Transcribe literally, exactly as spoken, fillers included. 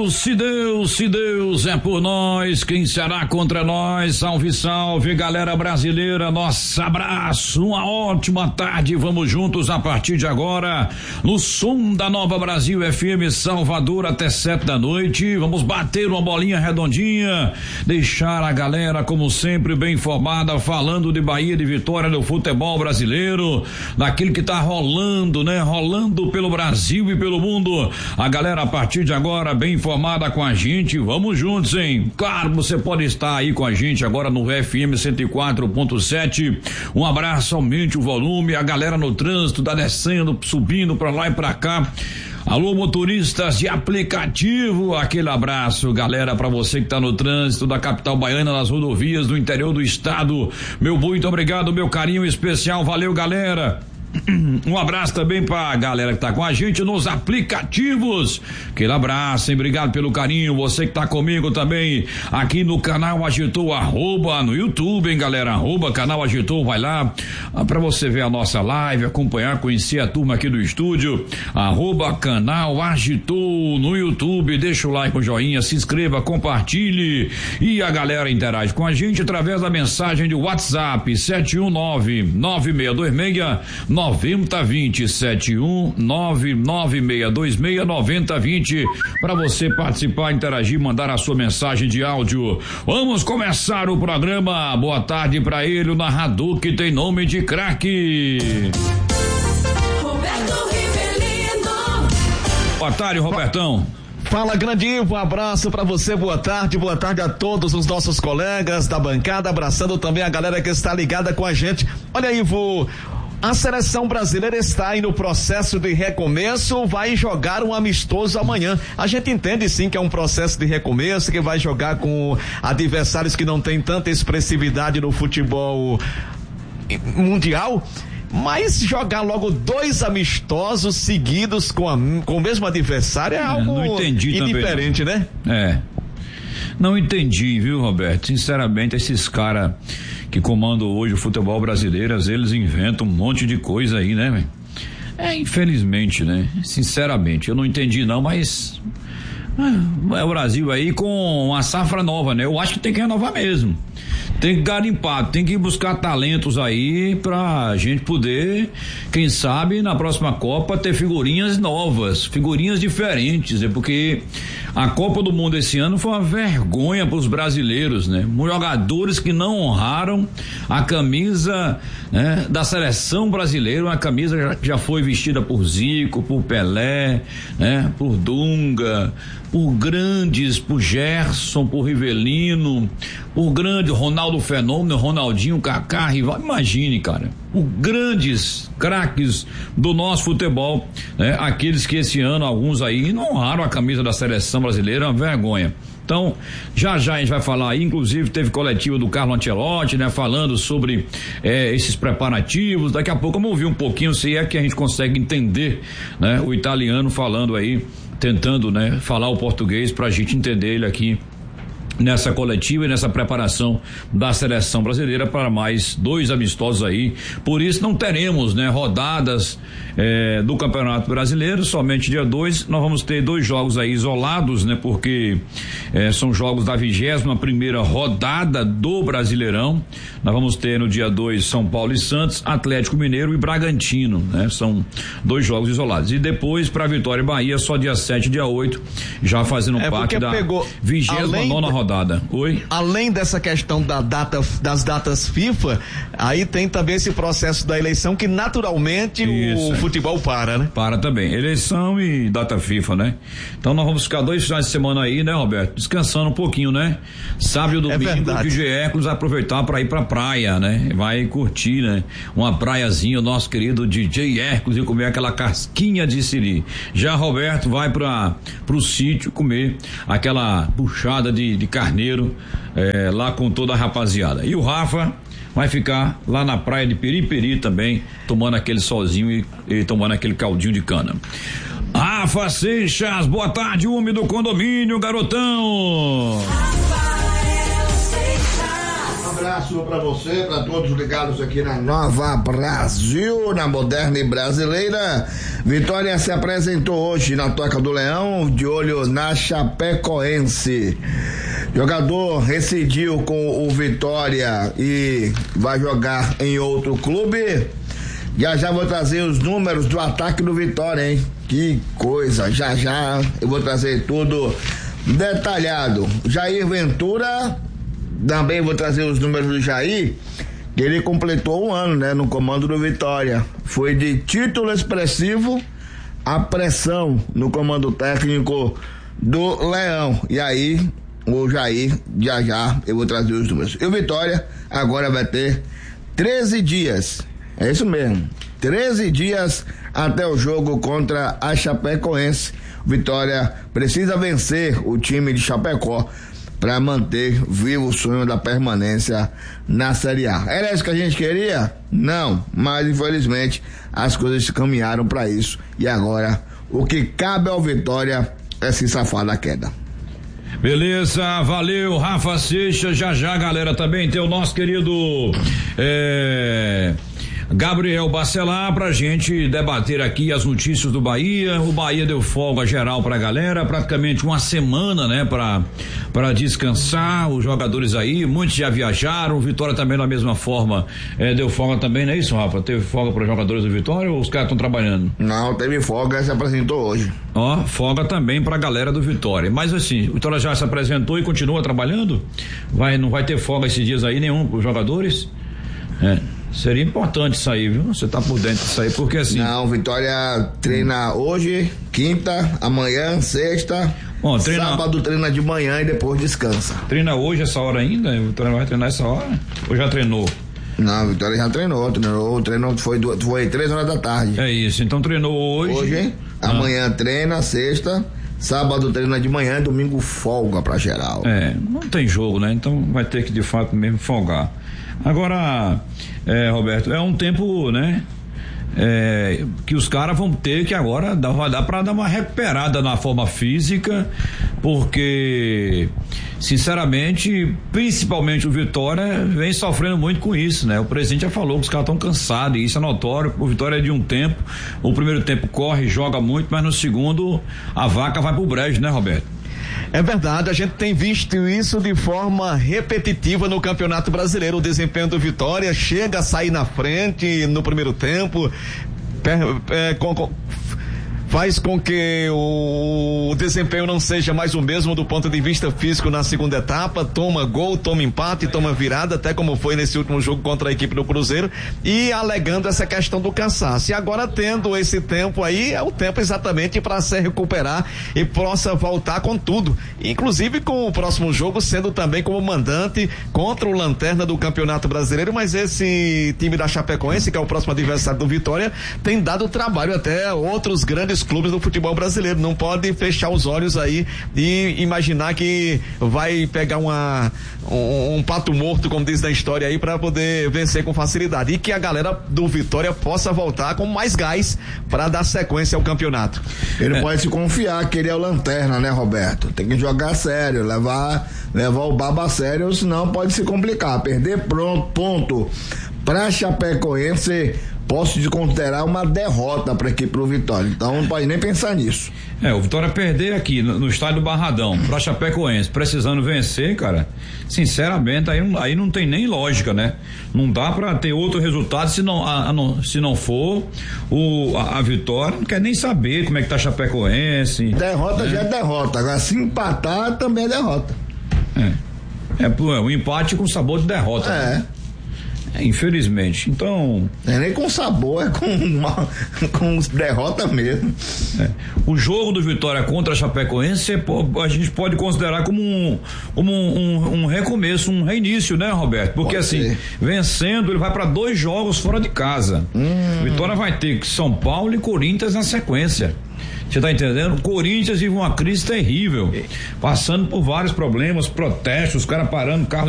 Deus, se Deus, se Deus é por nós, quem será contra nós? Salve, salve, galera brasileira, nosso abraço, uma ótima tarde, vamos juntos a partir de agora, no som da Nova Brasil F M Salvador até sete da noite, vamos bater uma bolinha redondinha, deixar a galera, como sempre, bem informada, falando de Bahia, de Vitória, do futebol brasileiro, daquilo que tá rolando, né? Rolando pelo Brasil e pelo mundo, a galera a partir de agora bem informada com a gente, vamos juntos, hein? Claro, você pode estar aí com a gente agora no F M cento e quatro ponto sete, um abraço, aumente o volume, a galera no trânsito, tá descendo, subindo pra lá e pra cá. Alô, motoristas de aplicativo, aquele abraço, galera, pra você que tá no trânsito da capital baiana, nas rodovias do interior do estado, meu muito obrigado, meu carinho especial, valeu, galera. Um abraço também pra galera que tá com a gente nos aplicativos, aquele abraço, hein? Obrigado pelo carinho, você que tá comigo também aqui no canal Agitou, arroba no YouTube, hein, galera, arroba canal Agitou, vai lá ah, pra você ver a nossa live, acompanhar, conhecer a turma aqui do estúdio, arroba canal Agitou no YouTube, deixa o like, o joinha, se inscreva, compartilhe e a galera interage com a gente através da mensagem de WhatsApp sete um nove, nove seis dois seis noventa vinte, sete um nove nove seis dois seis noventa vinte, para você participar, interagir, mandar a sua mensagem de áudio. Vamos começar o programa. Boa tarde para ele, o narrador que tem nome de craque. Roberto Rivelino. Boa tarde, Robertão. Fala, grande Ivo, um abraço pra você, boa tarde, boa tarde a todos os nossos colegas da bancada, abraçando também a galera que está ligada com a gente. Olha, Ivo, a seleção brasileira está aí no processo de recomeço, vai jogar um amistoso amanhã. A gente entende sim que é um processo de recomeço, que vai jogar com adversários que não têm tanta expressividade no futebol mundial, mas jogar logo dois amistosos seguidos com, a, com o mesmo adversário é, é algo não entendi indiferente, também, né? É. Não entendi, viu, Roberto? Sinceramente, esses caras que comandam hoje o futebol brasileiro, às vezes eles inventam um monte de coisa aí, né, velho? É, infelizmente, né? Sinceramente, eu não entendi não, mas é o Brasil aí com uma safra nova, né? Eu acho que tem que renovar mesmo. Tem que garimpar, tem que buscar talentos aí pra gente poder, quem sabe, na próxima Copa ter figurinhas novas, figurinhas diferentes, é porque a Copa do Mundo esse ano foi uma vergonha pros brasileiros, né? Jogadores que não honraram a camisa, né, da seleção brasileira, uma camisa que já foi vestida por Zico, por Pelé, né? Por Dunga, por grandes, por Gerson, por Rivelino, por grande Ronaldo Fenômeno, Ronaldinho, Kaká, rival, imagine, cara, por grandes craques do nosso futebol, né? Aqueles que esse ano, alguns aí, não honraram a camisa da seleção brasileira, é uma vergonha. Então, já já a gente vai falar aí, inclusive teve coletiva do Carlo Ancelotti, né? Falando sobre eh, esses preparativos, daqui a pouco vamos ouvir um pouquinho, se é que a gente consegue entender, né? O italiano falando aí, tentando, né? Falar o português pra gente entender ele aqui nessa coletiva e nessa preparação da seleção brasileira para mais dois amistosos aí. Por isso não teremos, né, rodadas eh, do Campeonato Brasileiro, somente dia dois. Nós vamos ter dois jogos aí isolados, né, porque eh, são jogos da vigésima primeira rodada do Brasileirão. Nós vamos ter no dia dois São Paulo e Santos, Atlético Mineiro e Bragantino, né? São dois jogos isolados. E depois para Vitória e Bahia só dia sete e dia oito, já fazendo é parte da vigésima nona rodada. Oi? Além dessa questão da data, das datas FIFA, aí tem também esse processo da eleição que naturalmente Isso, o é. futebol para, né? Para também, eleição e data FIFA, né? Então nós vamos ficar dois finais de semana aí, né, Roberto? Descansando um pouquinho, né? Sábado e domingo, é que o G Hércules vai aproveitar para ir pra praia, né? Vai curtir, né? Uma praiazinha, o nosso querido D J Hércules, e comer aquela casquinha de siri. Já Roberto vai para pro sítio comer aquela puxada de, de carneiro, é, lá com toda a rapaziada. E o Rafa vai ficar lá na praia de Periperi também, tomando aquele solzinho e, e tomando aquele caldinho de cana. Rafa Seixas, boa tarde, homem do condomínio, garotão. Rafael Seixas. abraço pra você, pra todos ligados aqui na Nova Brasil, na Moderna e Brasileira. Vitória se apresentou hoje na Toca do Leão, de olho na Chapecoense. Jogador rescindiu com o Vitória e vai jogar em outro clube. Já já vou trazer os números do ataque do Vitória, hein? Que coisa, já já eu vou trazer tudo detalhado. Jair Ventura, também vou trazer os números do Jair, que ele completou um ano, né, no comando do Vitória. Foi de título expressivo a pressão no comando técnico do Leão. E aí, o Jair, já já eu vou trazer os números. E o Vitória agora vai ter treze dias, é isso mesmo, treze dias até o jogo contra a Chapecoense. Vitória precisa vencer o time de Chapecó para manter vivo o sonho da permanência na Série A. Era isso que a gente queria? Não, mas infelizmente as coisas se caminharam para isso e agora o que cabe ao Vitória é se safar da queda. Beleza, valeu, Rafa Seixas. Já já, galera, também tem o nosso querido é, Gabriel Bacelar pra gente debater aqui as notícias do Bahia. O Bahia deu folga geral pra galera, praticamente uma semana, né, pra, pra descansar os jogadores aí, muitos já viajaram, o Vitória também da mesma forma, é, deu folga também, não é isso, Rafa? Teve folga para os jogadores do Vitória ou os caras estão trabalhando? Não, teve folga, se apresentou hoje. Ó, folga também pra galera do Vitória, mas assim, o Vitória já se apresentou e continua trabalhando? Vai, não vai ter folga esses dias aí nenhum pros jogadores? É. Seria importante isso aí, viu? Você tá por dentro disso aí, porque assim... Não, Vitória treina hoje, quinta, amanhã, sexta, Bom, treina... sábado treina de manhã e depois descansa. Treina hoje essa hora ainda? O Vitória vai treinar essa hora? Ou já treinou? Não, Vitória já treinou, treinou, treinou foi, foi três horas da tarde. É isso, então treinou hoje. Hoje, hein? Ah. Amanhã treina, sexta, sábado treina de manhã, domingo folga pra geral. É, não tem jogo, né? Então vai ter que de fato mesmo folgar. Agora, é, Roberto, é um tempo, né? É, que os caras vão ter que agora dar, vai dar pra dar uma recuperada na forma física, porque sinceramente, principalmente o Vitória vem sofrendo muito com isso, né? O presidente já falou que os caras estão cansados, e isso é notório. O Vitória é de um tempo, o primeiro tempo corre, joga muito, mas no segundo a vaca vai pro brejo, né, Roberto? É verdade, a gente tem visto isso de forma repetitiva no Campeonato Brasileiro. O desempenho do Vitória chega a sair na frente no primeiro tempo, é, é, com, com, faz com que o desempenho não seja mais o mesmo do ponto de vista físico na segunda etapa, toma gol, toma empate, toma virada, até como foi nesse último jogo contra a equipe do Cruzeiro, e alegando essa questão do cansaço. E agora, tendo esse tempo aí, é o tempo exatamente para se recuperar e possa voltar com tudo, inclusive com o próximo jogo sendo também como mandante contra o Lanterna do Campeonato Brasileiro. Mas esse time da Chapecoense, que é o próximo adversário do Vitória, tem dado trabalho até a outros grandes clubes do futebol brasileiro. Não pode fechar os olhos aí e imaginar que vai pegar uma um, um pato morto, como diz na história aí, para poder vencer com facilidade, e que a galera do Vitória possa voltar com mais gás para dar sequência ao campeonato. Ele é. pode se confiar que ele é o Lanterna, né, Roberto? Tem que jogar sério, levar levar o baba a sério, senão pode se complicar. Perder pronto, ponto pra Chapecoense, posso considerar uma derrota para aqui pro Vitória. Então não pode nem pensar nisso. É, o Vitória perder aqui no, no estádio do Barradão pra Chapecoense, precisando vencer, cara, sinceramente, aí não, aí não tem nem lógica, né? Não dá pra ter outro resultado se não, a, a não, se não for o, a, a Vitória, não quer nem saber como é que tá a Chapecoense. Derrota né? já é derrota, agora se empatar também é derrota. É, é, é um empate com sabor de derrota. É. Né? Infelizmente, então... Não é nem com sabor, é com, uma, com derrota mesmo. É. O jogo do Vitória contra a Chapecoense, a gente pode considerar como um, como um, um, um recomeço, um reinício, né, Roberto? Porque pode assim, ser. Vencendo, ele vai para dois jogos fora de casa. Hum. Vitória vai ter São Paulo e Corinthians na sequência. Você tá entendendo? O Corinthians vive uma crise terrível, passando por vários problemas, protestos, os caras parando carro